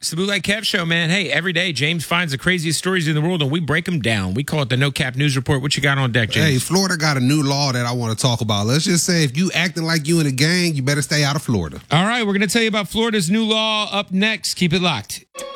It's the Bootleg Kev Show, man. Hey, every day James finds the craziest stories in the world and we break them down. We call it the No Cap News Report. What you got on deck, James? Hey, Florida got a new law that I want to talk about. Let's just say if you acting like you in a gang, you better stay out of Florida. All right, we're going to tell you about Florida's new law up next. Keep it locked.